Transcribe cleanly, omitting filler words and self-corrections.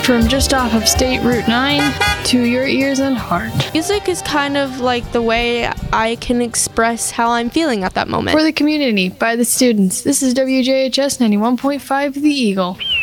From just off of State Route 9 to your ears and heart. Music is kind of like the way I can express how I'm feeling at that moment. For the community, by the students, this is WJHS 91.5 The Eagle.